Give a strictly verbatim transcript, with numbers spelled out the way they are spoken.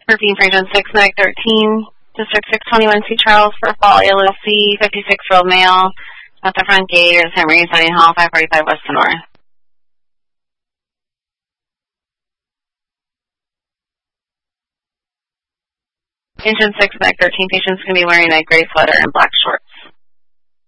Perfume for Agent six, Medic thirteen, District six twenty-one, C. Charles for Fall L L C, fifty-six-year-old male, at the front gate of Saint Mary's Dining Hall, five forty-five West to North. Agent six, Medic thirteen, patients can be wearing a gray sweater and black shorts.